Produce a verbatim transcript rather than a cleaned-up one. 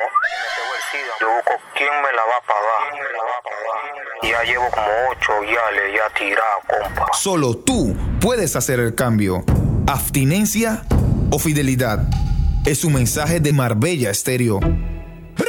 Yo busco quién me la va a pagar. ¿Quién me la va a pagar? Ya llevo como ocho viales ya tirado, compa. Solo tú puedes hacer el cambio. Abstinencia o fidelidad. Es un mensaje de Marbella Estéreo.